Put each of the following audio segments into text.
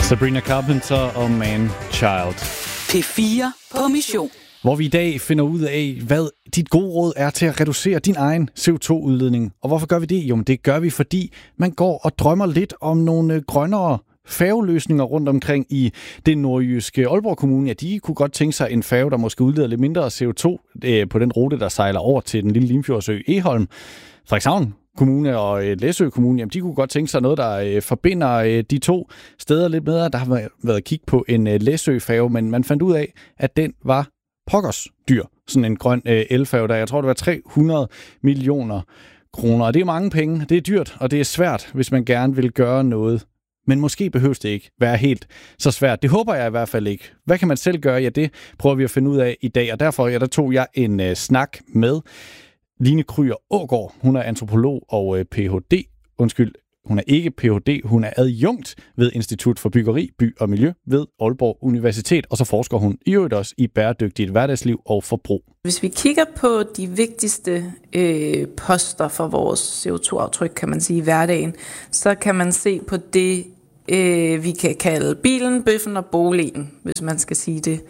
Sabrina Carpenter og Man Child. P4 på mission. Hvor vi i dag finder ud af, hvad dit gode råd er til at reducere din egen CO2-udledning. Og hvorfor gør vi det? Jo, men det gør vi, fordi man går og drømmer lidt om nogle grønnere færgeløsninger rundt omkring i den nordjyske Aalborg Kommune. Ja, de kunne godt tænke sig en færge, der måske udleder lidt mindre CO2 på den rute, der sejler over til den lille Limfjordsø Egholm. Frederikshavn Kommune og Læsø Kommune, jamen, de kunne godt tænke sig noget, der forbinder de to steder lidt bedre. Der har været kig på en Læsø-færge, men man fandt ud af, at den var pokkers dyr. Sådan en grøn elfærge, der jeg tror, det var 300 millioner kroner. Og det er mange penge, det er dyrt, og det er svært, hvis man gerne vil gøre noget. Men måske behøves det ikke være helt så svært. Det håber jeg i hvert fald ikke. Hvad kan man selv gøre? Ja, det prøver vi at finde ud af i dag, og derfor der tog jeg en snak med Line Kryer Aagaard. Hun er antropolog og Ph.D. Hun er ikke Ph.D., hun er adjunkt ved Institut for Byggeri, By og Miljø ved Aalborg Universitet, og så forsker hun i øvrigt også i bæredygtigt hverdagsliv og forbrug. Hvis vi kigger på de vigtigste poster for vores CO2-aftryk, kan man sige, i hverdagen, så kan man se på det, vi kan kalde bilen, bøffen og boligen, hvis man skal sige det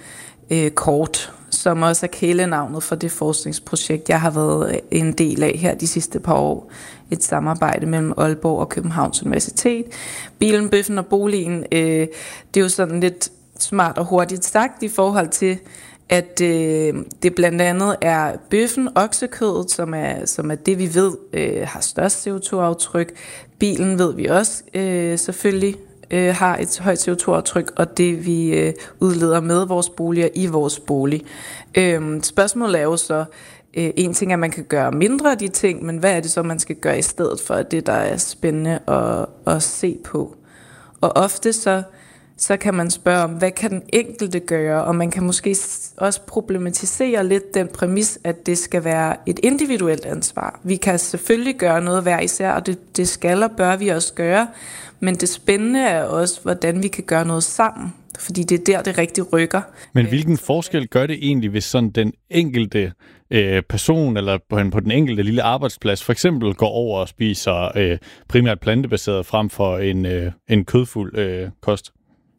kort, som også er kælenavnet for det forskningsprojekt, jeg har været en del af her de sidste par år. Et samarbejde mellem Aalborg og Københavns Universitet. Bilen, bøffen og boligen, det er jo sådan lidt smart og hurtigt sagt i forhold til, at det blandt andet er bøffen, oksekødet, som er det, vi ved har størst CO2-aftryk. Bilen ved vi også selvfølgelig har et højt CO2-aftryk, og det vi udleder med vores boliger i vores bolig. Spørgsmålet er jo så, en ting er, at man kan gøre mindre af de ting, men hvad er det så, man skal gøre i stedet for det, der er spændende at se på? Og ofte så kan man spørge om, hvad kan den enkelte gøre? Og man kan måske også problematisere lidt den præmis, at det skal være et individuelt ansvar. Vi kan selvfølgelig gøre noget hver især, og det skal og bør vi også gøre. Men det spændende er også, hvordan vi kan gøre noget sammen. Fordi det er der, det rigtig rykker. Men hvilken forskel gør det egentlig, hvis sådan den enkelte person eller på den enkelte lille arbejdsplads for eksempel går over og spiser primært plantebaseret frem for en kødfuld kost?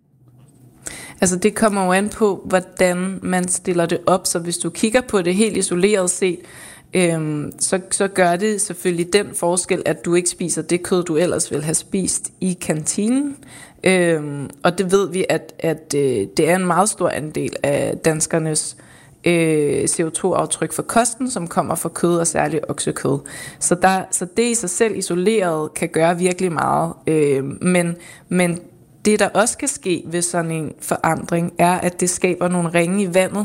Altså det kommer jo an på, hvordan man stiller det op. Så hvis du kigger på det helt isoleret set, så gør det selvfølgelig den forskel, at du ikke spiser det kød, du ellers ville have spist i kantinen. Og det ved vi, at det er en meget stor andel af danskernes CO2-aftryk for kosten, som kommer fra kød og særligt oksekød. Så det i sig selv isoleret kan gøre virkelig meget. Men det, der også kan ske ved sådan en forandring, er, at det skaber nogle ringe i vandet.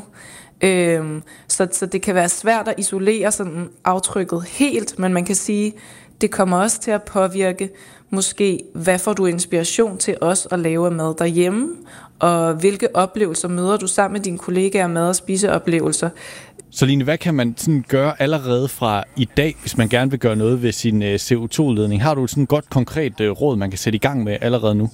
Så det kan være svært at isolere sådan aftrykket helt, men man kan sige, det kommer også til at påvirke måske, hvad får du inspiration til os at lave mad derhjemme, og hvilke oplevelser møder du sammen med dine kollegaer, mad- og spiseoplevelser. Så Line, hvad kan man sådan gøre allerede fra i dag, hvis man gerne vil gøre noget ved sin CO2-udledning? Har du sådan et godt konkret råd, man kan sætte i gang med allerede nu?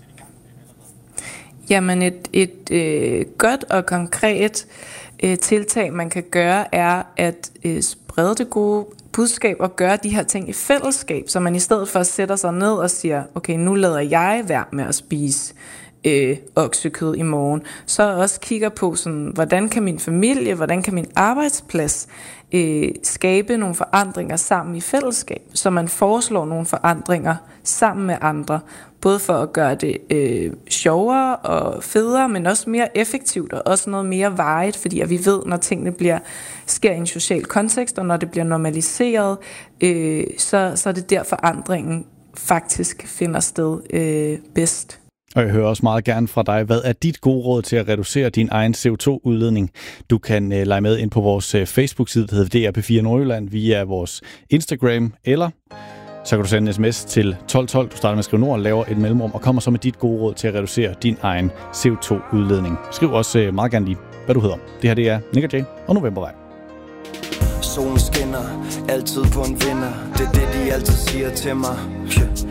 Jamen et godt og konkret tiltag, man kan gøre, er at sprede det gode budskab og gøre de her ting i fællesskab, så man i stedet for sætter sig ned og siger, okay, nu lader jeg være med at spise oksekød i morgen, så også kigger på, sådan, hvordan kan min familie, hvordan kan min arbejdsplads skabe nogle forandringer sammen i fællesskab, så man foreslår nogle forandringer sammen med andre, både for at gøre det sjovere og federe, men også mere effektivt og også noget mere varigt, fordi at vi ved, når tingene sker i en social kontekst, og når det bliver normaliseret, så er det der forandringen faktisk finder sted bedst. Og jeg hører også meget gerne fra dig, hvad er dit gode råd til at reducere din egen CO2-udledning? Du kan lege med ind på vores Facebook-side, der hedder DRP4 Nordjylland, via vores Instagram, eller så kan du sende en sms til 1212. Du starter med at skrive Nord, laver et mellemrum og kommer så med dit gode råd til at reducere din egen CO2-udledning. Skriv også meget gerne lige, hvad du hedder. Det her det er Nick og Jay og Novembervej. Solen skinner, altid på en vinder. Det er det, de altid siger til mig.